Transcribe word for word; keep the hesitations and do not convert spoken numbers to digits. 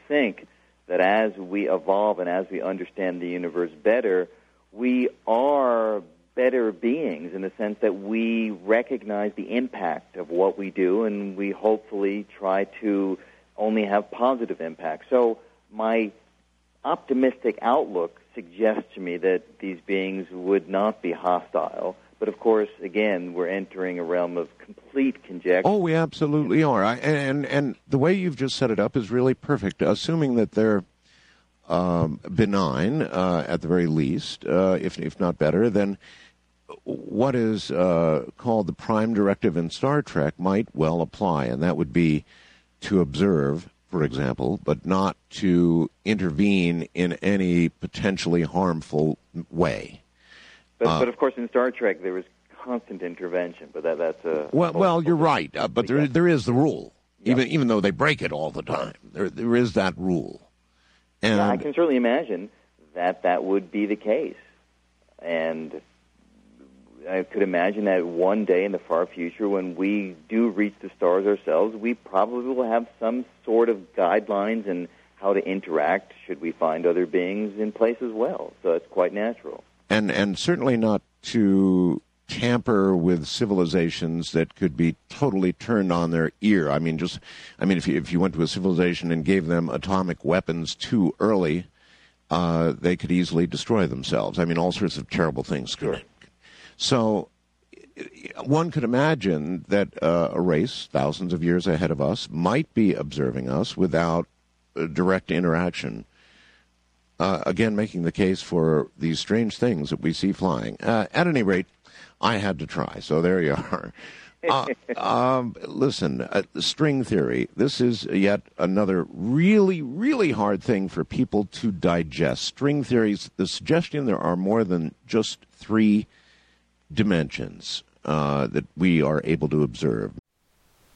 think that as we evolve and as we understand the universe better, we are better beings in the sense that we recognize the impact of what we do, and we hopefully try to only have positive impact. So my optimistic outlook suggests to me that these beings would not be hostile. But, of course, again, we're entering a realm of complete conjecture. Oh, we absolutely are. I, and, and the way you've just set it up is really perfect, assuming that they're um, benign, uh, at the very least, uh, if, if not better, then what is uh, called the prime directive in Star Trek might well apply, and that would be to observe, for example, but not to intervene in any potentially harmful way. But, uh, but of course, in Star Trek, there was constant intervention, but that, that's a... Well, well, you're right, uh, but there, there is the rule, yep. even even though they break it all the time. There, there is that rule. And yeah, I can certainly imagine that that would be the case. And I could imagine that one day in the far future, when we do reach the stars ourselves, we probably will have some sort of guidelines and how to interact should we find other beings in place as well. So it's quite natural. And and certainly not to tamper with civilizations that could be totally turned on their ear. I mean, just, I mean, if you, if you went to a civilization and gave them atomic weapons too early, uh, they could easily destroy themselves. I mean, all sorts of terrible things could. So one could imagine that uh, a race thousands of years ahead of us might be observing us without uh, direct interaction. Uh, again, making the case for these strange things that we see flying. Uh, at any rate, I had to try, so there you are. Uh, um, listen, uh, string theory, this is yet another really, really hard thing for people to digest. String theories, the suggestion there are more than just three dimensions uh, that we are able to observe.